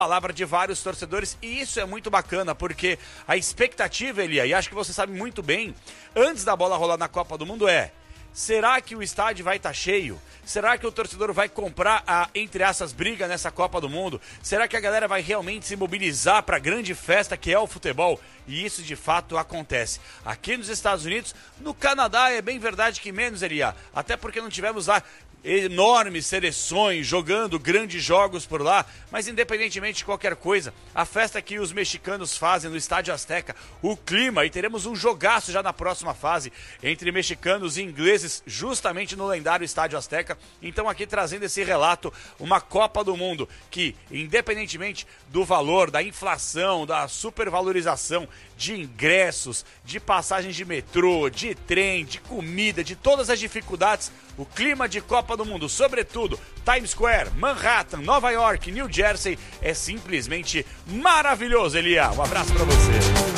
palavra de vários torcedores, e isso é muito bacana, porque a expectativa, Elia, e acho que você sabe muito bem, antes da bola rolar na Copa do Mundo será que o estádio vai estar cheio? Será que o torcedor vai comprar a, entre aspas, briga nessa Copa do Mundo? Será que a galera vai realmente se mobilizar para a grande festa que é o futebol? E isso de fato acontece. Aqui nos Estados Unidos, no Canadá é bem verdade que menos, Elia, até porque não tivemos lá enormes seleções jogando grandes jogos por lá, mas independentemente de qualquer coisa, a festa que os mexicanos fazem no Estádio Azteca, o clima, e teremos um jogaço já na próxima fase entre mexicanos e ingleses, justamente no lendário Estádio Azteca. Então aqui trazendo esse relato, uma Copa do Mundo que, independentemente do valor, da inflação, da supervalorização de ingressos, de passagens de metrô, de trem, de comida, de todas as dificuldades, o clima de Copa do Mundo, sobretudo Times Square, Manhattan, Nova York, New Jersey, é simplesmente maravilhoso, Elia. Um abraço pra você.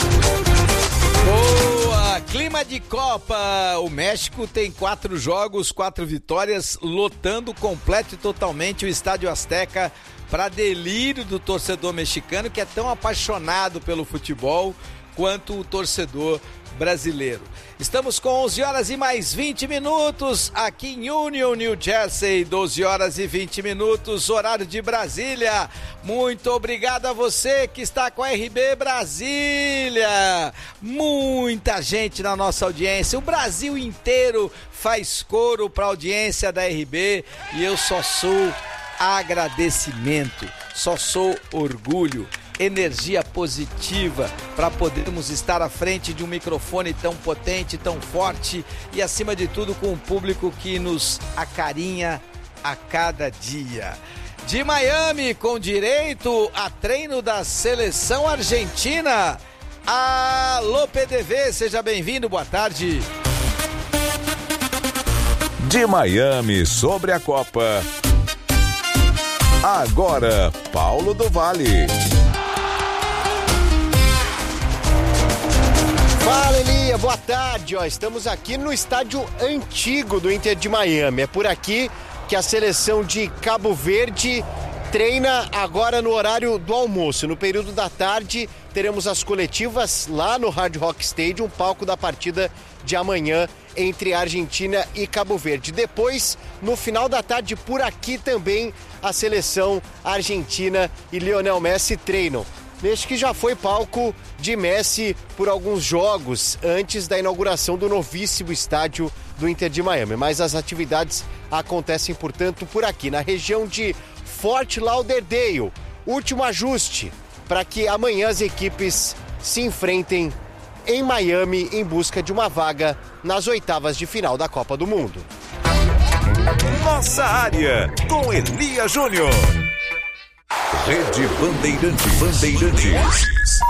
Boa! Clima de Copa. O México tem 4 jogos, 4 vitórias, lotando completo e totalmente o Estádio Azteca, para delírio do torcedor mexicano, que é tão apaixonado pelo futebol quanto o torcedor brasileiro. Estamos com 11 horas e mais 20 minutos aqui em Union, New Jersey, 12 horas e 20 minutos, horário de Brasília. Muito obrigado a você que está com a RB Brasília. Muita gente na nossa audiência, o Brasil inteiro faz coro para a audiência da RB e eu só sou agradecimento, só sou orgulho, energia positiva para podermos estar à frente de um microfone tão potente, tão forte e acima de tudo com um público que nos acarinha a cada dia. De Miami, com direito a treino da seleção argentina. Alô PDV, seja bem-vindo, boa tarde. De Miami sobre a Copa. Agora, Paulo do Vale. Fala, Elia, boa tarde. Estamos aqui no estádio antigo do Inter de Miami. É por aqui que a seleção de Cabo Verde treina agora no horário do almoço. No período da tarde, teremos as coletivas lá no Hard Rock Stadium, palco da partida de amanhã entre Argentina e Cabo Verde. Depois, no final da tarde, por aqui também, a seleção argentina e Lionel Messi treinam. Neste que já foi palco de Messi por alguns jogos antes da inauguração do novíssimo estádio do Inter de Miami. Mas as atividades acontecem, portanto, por aqui, na região de Fort Lauderdale. Último ajuste para que amanhã as equipes se enfrentem em Miami em busca de uma vaga nas oitavas de final da Copa do Mundo. Nossa área, com Elia Júnior. Rede Bandeirantes.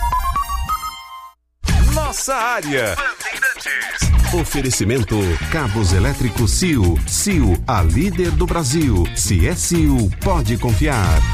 Nossa área. Oferecimento Cabos Elétricos Sil. Sil, a líder do Brasil. Se é Sil, pode confiar.